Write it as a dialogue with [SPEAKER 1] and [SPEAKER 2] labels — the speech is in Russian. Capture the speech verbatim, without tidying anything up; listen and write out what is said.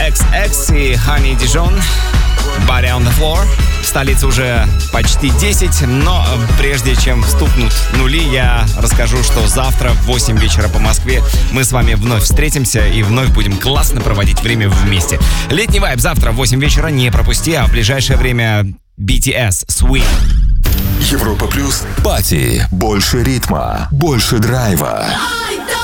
[SPEAKER 1] икс икс и Honey Dijon. Body on the Floor. В столице уже почти десять, но прежде чем стукнут нули, я расскажу, что завтра в восемь вечера по Москве мы с вами вновь встретимся и вновь будем классно проводить время вместе. Летний вайб завтра в восемь вечера не пропусти, а в ближайшее время би ти эс Swing.
[SPEAKER 2] Европа плюс. Пати. Больше ритма. Больше драйва.